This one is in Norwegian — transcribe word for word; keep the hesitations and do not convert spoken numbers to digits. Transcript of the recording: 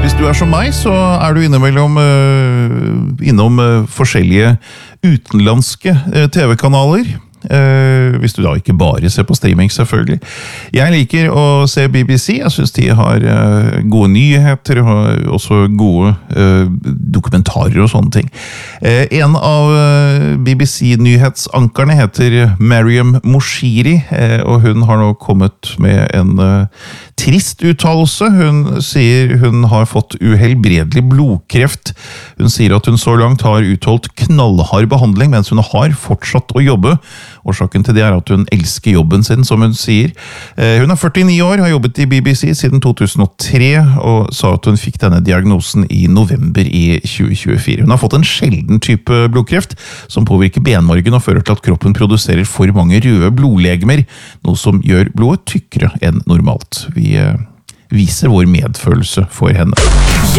Hvis du er som meg, så er du innimellom uh, innom uh, forskjellige utenlandske uh, T V-kanaler. Uh, hvis du da ikke bare ser på streaming, selvfølgelig. Jeg liker å se B B C. Jeg synes de har uh, gode nyheter, og også gode uh, dokumentarer og sånne ting. Uh, en av uh, B B C-nyhetsankerne heter Mariam Moshiri, uh, og hun har nå kommet med en uh, trist uttalelse. Hun sier hun har fått uhelbredelig blodkreft. Hun sier at hun så langt har utholdt knallhard behandling, mens hun har fortsatt å jobbe. Årsaken til det er at hun elsker jobben sin, som hun sier. Hun er førtini år, har jobbet i B B C siden to tusen og tre, og sa at hun fikk denne diagnosen i november i tjue tjuefire. Hun har fått en sjelden type blodkreft, som påvirker benmargen og fører til at kroppen produserer for mange røde blodlegemer, noe som gjør blodet tykkere enn normalt. Vi viser vår medfølelse for henne.